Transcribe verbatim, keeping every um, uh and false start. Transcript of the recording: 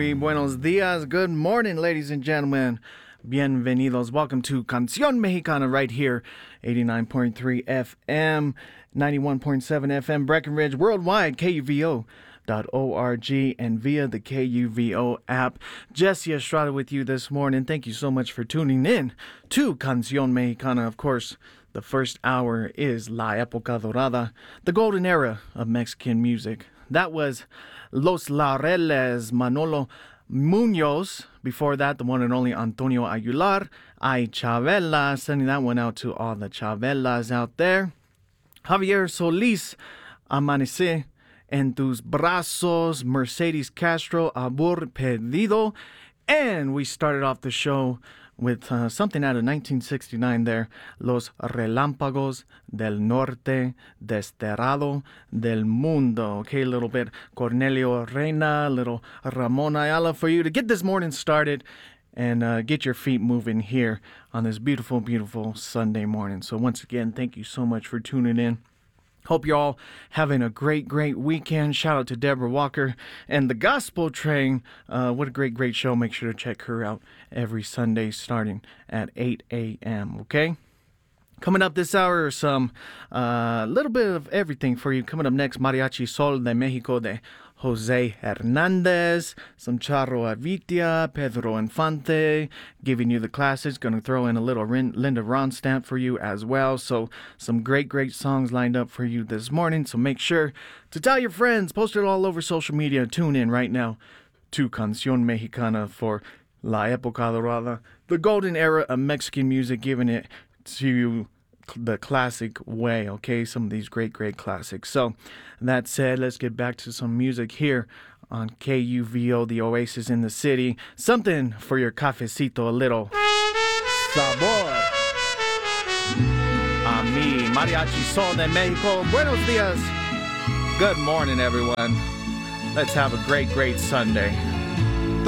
Muy buenos dias. Good morning, ladies and gentlemen. Bienvenidos. Welcome to Canción Mexicana right here, eighty-nine point three F M, ninety-one point seven F M, Breckenridge, worldwide, K U V O dot org, and via the K U V O app. Jesse Estrada with you this morning. Thank you so much for tuning in to Canción Mexicana. Of course, the first hour is La Época Dorada, the golden era of Mexican music. That was Los Laureles, Manolo Munoz. Before that, the one and only Antonio Aguilar, Ay Chavela, sending that one out to all the Chavelas out there. Javier Solis, Amanecer en tus brazos, Mercedes Castro, Amor Perdido. And we started off the show with uh, something out of nineteen sixty-nine there, Los Relámpagos del Norte, Desterrado del Mundo. Okay, a little bit Cornelio Reina, a little Ramon Ayala for you to get this morning started and uh, get your feet moving here on this beautiful, beautiful Sunday morning. So once again, thank you so much for tuning in. Hope you're all having a great, great weekend. Shout out to Deborah Walker and the Gospel Train. Uh, what a great, great show. Make sure to check her out every Sunday starting at eight a.m., okay? Coming up this hour, some a uh, little bit of everything for you. Coming up next, Mariachi Sol de Mexico de Jose Hernandez, some Charro Arvitia, Pedro Infante, giving you the classics. Going to throw in a little Rin- Linda Ronstadt for you as well. So some great, great songs lined up for you this morning. So make sure to tell your friends, post it all over social media. Tune in right now to Canción Mexicana for La Época Dorada, the golden era of Mexican music, giving it to the classic way, okay? Some of these great, great classics. So, that said, let's get back to some music here on K U V O, the oasis in the city. Something for your cafecito, a little sabor. A mí, Mariachi Sol de Mexico. Buenos dias. Good morning, everyone. Let's have a great, great Sunday.